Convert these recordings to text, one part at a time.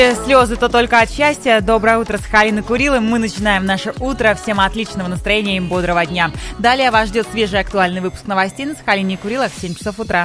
Слезы то только от счастья. Доброе утро, Сахалин и Курилы. Мы начинаем наше утро. Всем отличного настроения и бодрого дня. Далее вас ждет свежий актуальный выпуск новостей на Сахалине и Курилах в 7 часов утра.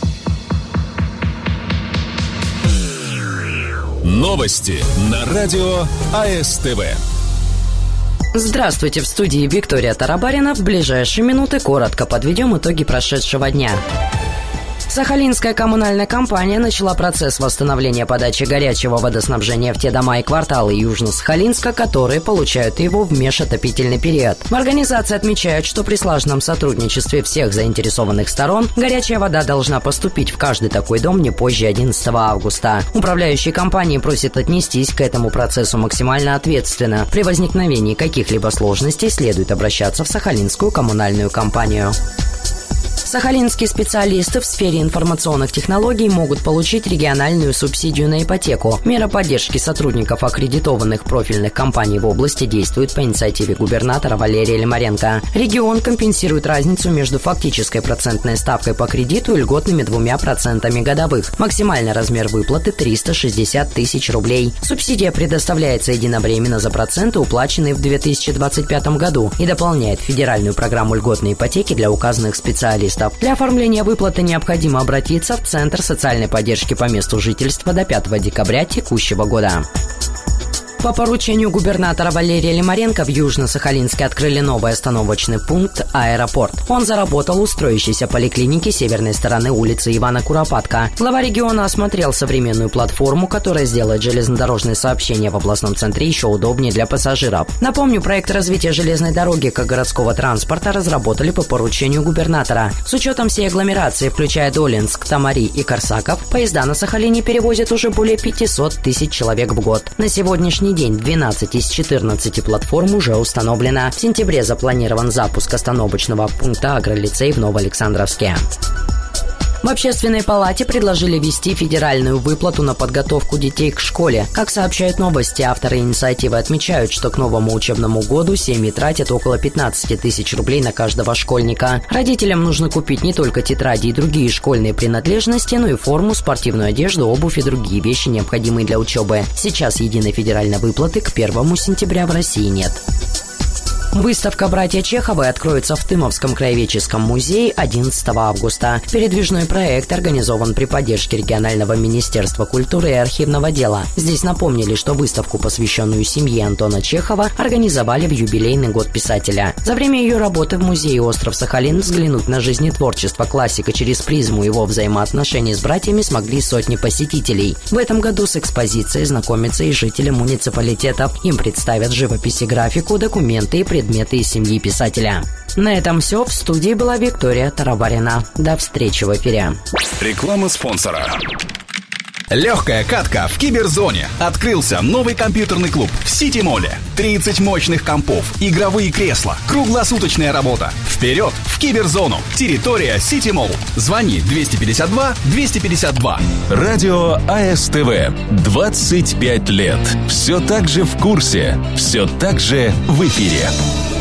Новости на радио АСТВ. Здравствуйте, в студии Виктория Тарабарина. В ближайшие минуты коротко подведем итоги прошедшего дня. Сахалинская коммунальная компания начала процесс восстановления подачи горячего водоснабжения в те дома и кварталы Южно-Сахалинска, которые получают его в межотопительный период. В организации отмечают, что при слаженном сотрудничестве всех заинтересованных сторон горячая вода должна поступить в каждый такой дом не позже 11 августа. Управляющие компании просят отнестись к этому процессу максимально ответственно. При возникновении каких-либо сложностей следует обращаться в Сахалинскую коммунальную компанию. Сахалинские специалисты в сфере информационных технологий могут получить региональную субсидию на ипотеку. Мера поддержки сотрудников аккредитованных профильных компаний в области действует по инициативе губернатора Валерия Лимаренко. Регион компенсирует разницу между фактической процентной ставкой по кредиту и льготными 2% годовых. Максимальный размер выплаты 360 тысяч рублей. Субсидия предоставляется единовременно за проценты, уплаченные в 2025 году, и дополняет федеральную программу льготной ипотеки для указанных специалистов. Для оформления выплаты необходимо обратиться в Центр социальной поддержки по месту жительства до 5 декабря текущего года. По поручению губернатора Валерия Лимаренко в Южно-Сахалинске открыли новый остановочный пункт «Аэропорт». Он заработал у строящейся поликлиники северной стороны улицы Ивана Куропатка. Глава региона осмотрел современную платформу, которая сделает железнодорожные сообщения в областном центре еще удобнее для пассажиров. Напомню, проект развития железной дороги как городского транспорта разработали по поручению губернатора. С учетом всей агломерации, включая Долинск, Тамари и Корсаков, поезда на Сахалине перевозят уже более 500 тысяч человек в год. На сегодняшний день 12 из 14 платформ уже установлено. В сентябре запланирован запуск остановочного пункта «Агролицей» в Новоалександровске. В Общественной палате предложили ввести федеральную выплату на подготовку детей к школе. Как сообщают новости, авторы инициативы отмечают, что к новому учебному году семьи тратят около 15 тысяч рублей на каждого школьника. Родителям нужно купить не только тетради и другие школьные принадлежности, но и форму, спортивную одежду, обувь и другие вещи, необходимые для учебы. Сейчас единой федеральной выплаты к 1 сентября в России нет. Выставка «Братья Чеховы» откроется в Тымовском краеведческом музее 11 августа. Передвижной проект организован при поддержке регионального министерства культуры и архивного дела. Здесь напомнили, что выставку, посвященную семье Антона Чехова, организовали в юбилейный год писателя. За время ее работы в музее «Остров Сахалин» взглянуть на жизнетворчество классика через призму его взаимоотношений с братьями смогли сотни посетителей. В этом году с экспозицией знакомятся и жители муниципалитетов. Им представят живопись и графику, документы и предметы из семьи писателя. На этом все. В студии была Виктория Тарабарина. До встречи в эфире. Реклама спонсора. Легкая катка в Киберзоне. Открылся новый компьютерный клуб в Сити-моле. 30 мощных компов, игровые кресла, круглосуточная работа. Вперед в Киберзону. Территория Сити-молл. Звони 252 252. Радио АСТВ. 25 лет. Все так же в курсе. Все так же в эфире.